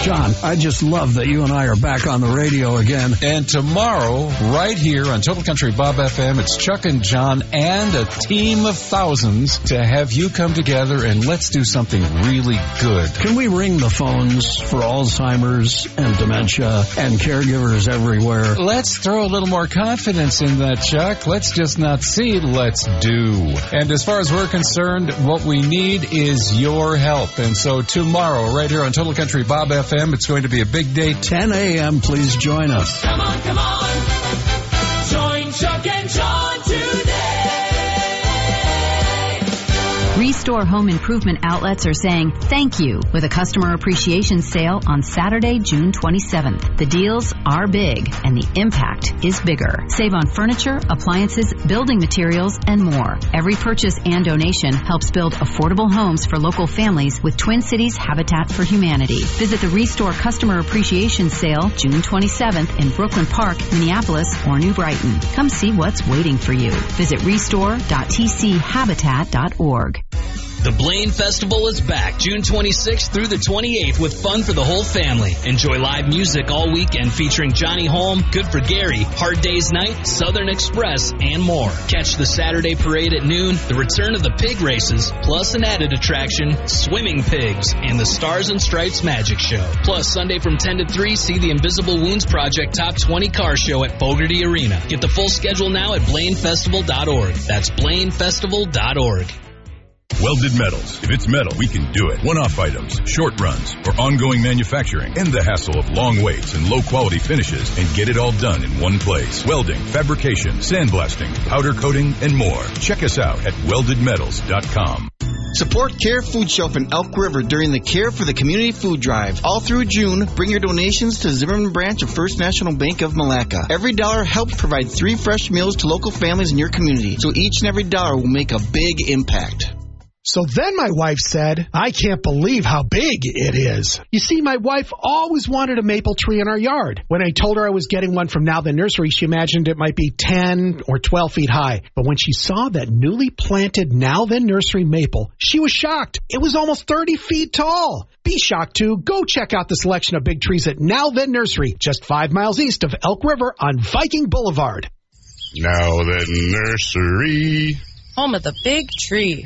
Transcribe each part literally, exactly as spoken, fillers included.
John, I just love that you and I are back on the radio again. And tomorrow, right here on Total Country Bob F M, it's Chuck and John and a team of thousands to have you come together and let's do something really good. Can we ring the phones for Alzheimer's and dementia and caregivers everywhere? Let's throw a little more confidence in that, Chuck. Let's just not see, let's do. And as far as we're concerned, what we need is your help. And so tomorrow, right here on Total Country Bob F M, it's going to be a big day. ten a.m. Please join us. Come on, come on. Join Chuck and John today. Restore Home Improvement Outlets are saying thank you with a customer appreciation sale on Saturday, June twenty-seventh. The deals are big and the impact is bigger. Save on furniture, appliances, building materials, and more. Every purchase and donation helps build affordable homes for local families with Twin Cities Habitat for Humanity. Visit the Restore Customer Appreciation Sale June twenty-seventh in Brooklyn Park, Minneapolis, or New Brighton. Come see what's waiting for you. Visit restore dot t c habitat dot org. The Blaine Festival is back June twenty-sixth through the twenty-eighth with fun for the whole family. Enjoy live music all weekend featuring Johnny Holm, Good for Gary, Hard Day's Night, Southern Express, and more. Catch the Saturday parade at noon, the return of the pig races, plus an added attraction, Swimming Pigs, and the Stars and Stripes Magic Show. Plus, Sunday from ten to three, see the Invisible Wounds Project Top twenty Car Show at Fogarty Arena. Get the full schedule now at blaine festival dot org. That's blaine festival dot org. Welded Metals. If it's metal, we can do it. One-off items, short runs, or ongoing manufacturing. End the hassle of long waits and low-quality finishes and get it all done in one place. Welding, fabrication, sandblasting, powder coating, and more. Check us out at welded metals dot com. Support Care Food Shelf in Elk River during the Care for the Community Food Drive. All through June, bring your donations to Zimmerman Branch of First National Bank of Malacca. Every dollar helps provide three fresh meals to local families in your community, so each and every dollar will make a big impact. So then my wife said, I can't believe how big it is. You see, my wife always wanted a maple tree in our yard. When I told her I was getting one from Now Then Nursery, she imagined it might be ten or twelve feet high. But when she saw that newly planted Now Then Nursery maple, she was shocked. It was almost thirty feet tall. Be shocked too. Go check out the selection of big trees at Now Then Nursery, just five miles east of Elk River on Viking Boulevard. Now Then Nursery, home of the big tree.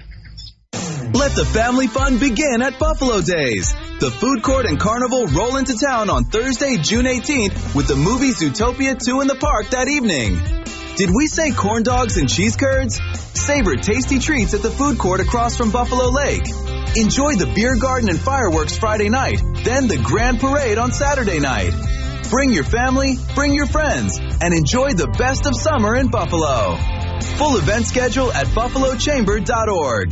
Let the family fun begin at Buffalo Days. The food court and carnival roll into town on Thursday, June eighteenth with the movie Zootopia two in the park that evening. Did we say corn dogs and cheese curds? Savor tasty treats at the food court across from Buffalo Lake. Enjoy the beer garden and fireworks Friday night, then the grand parade on Saturday night. Bring your family, bring your friends, and enjoy the best of summer in Buffalo. Full event schedule at buffalo chamber dot org.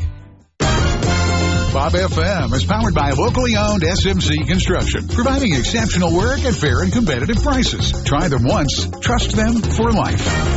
Bob F M is powered by locally owned S M C Construction, providing exceptional work at fair and competitive prices. Try them once, trust them for life.